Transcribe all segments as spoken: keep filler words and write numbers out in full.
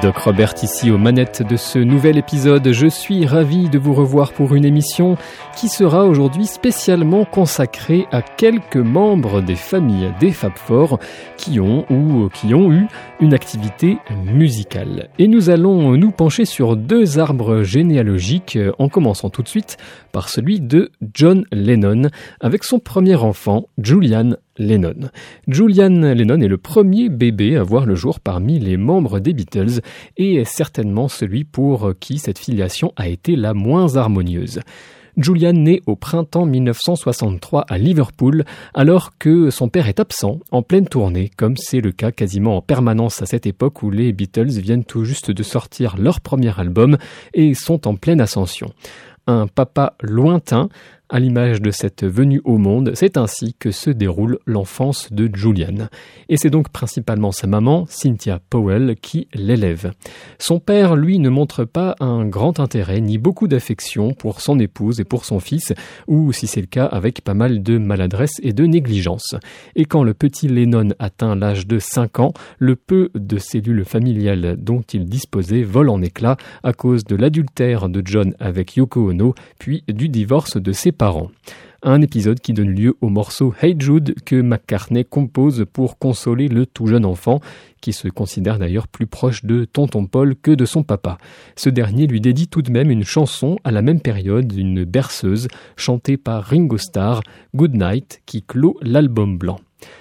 Doc Robert ici aux manettes de ce nouvel épisode. Je suis ravi de vous revoir pour une émission qui sera aujourd'hui spécialement consacrée à quelques membres des familles des Fab Four qui ont ou qui ont eu une activité musicale. Et nous allons nous pencher sur deux arbres généalogiques en commençant tout de suite par celui de John Lennon avec son premier enfant, Julian Lennon. Julian Lennon est le premier bébé à voir le jour parmi les membres des Beatles et est certainement celui pour qui cette filiation a été la moins harmonieuse. Julian naît au printemps dix-neuf cent soixante-trois à Liverpool alors que son père est absent en pleine tournée, comme c'est le cas quasiment en permanence à cette époque où les Beatles viennent tout juste de sortir leur premier album et sont en pleine ascension. Un papa lointain, à l'image de cette venue au monde, c'est ainsi que se déroule l'enfance de Julian. Et c'est donc principalement sa maman, Cynthia Powell, qui l'élève. Son père, lui, ne montre pas un grand intérêt ni beaucoup d'affection pour son épouse et pour son fils, ou si c'est le cas, avec pas mal de maladresse et de négligence. Et quand le petit Lennon atteint l'âge de cinq ans, le peu de cellules familiales dont il disposait vole en éclats à cause de l'adultère de John avec Yoko Ono, puis du divorce de ses parents. Un épisode qui donne lieu au morceau Hey Jude que McCartney compose pour consoler le tout jeune enfant, qui se considère d'ailleurs plus proche de tonton Paul que de son papa. Ce dernier lui dédie tout de même une chanson à la même période, une berceuse, chantée par Ringo Starr, Good Night, qui clôt l'album blanc.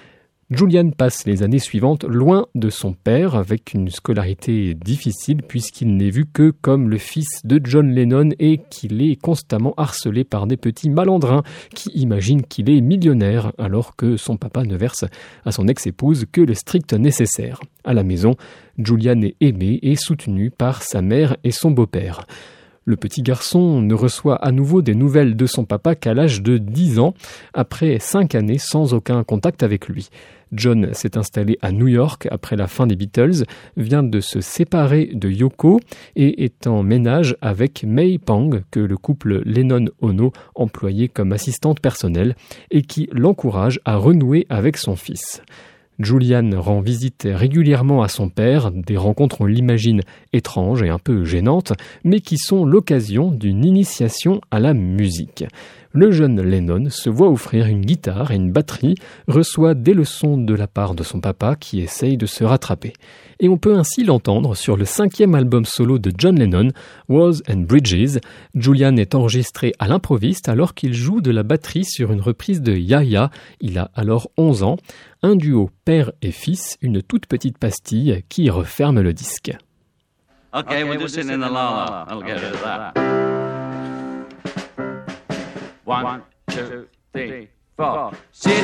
Julian passe les années suivantes loin de son père avec une scolarité difficile puisqu'il n'est vu que comme le fils de John Lennon et qu'il est constamment harcelé par des petits malandrins qui imaginent qu'il est millionnaire alors que son papa ne verse à son ex-épouse que le strict nécessaire. À la maison, Julian est aimé et soutenu par sa mère et son beau-père. Le petit garçon ne reçoit à nouveau des nouvelles de son papa qu'à l'âge de dix ans, après cinq années sans aucun contact avec lui. John s'est installé à New York après la fin des Beatles, vient de se séparer de Yoko et est en ménage avec May Pang, que le couple Lennon-Ono employait comme assistante personnelle et qui l'encourage à renouer avec son fils. Julian rend visite régulièrement à son père, des rencontres on l'imagine étranges et un peu gênantes, mais qui sont l'occasion d'une initiation à la musique. Le jeune Lennon se voit offrir une guitare et une batterie, reçoit des leçons de la part de son papa qui essaye de se rattraper. Et on peut ainsi l'entendre sur le cinquième album solo de John Lennon, Walls and Bridges. Julian est enregistré à l'improviste alors qu'il joue de la batterie sur une reprise de Ya Ya. Il a alors onze ans. Un duo père et fils, une toute petite pastille qui referme le disque. Okay, we'll do sitting in the la la. I'll get rid of that. One, two, three, four. Sitting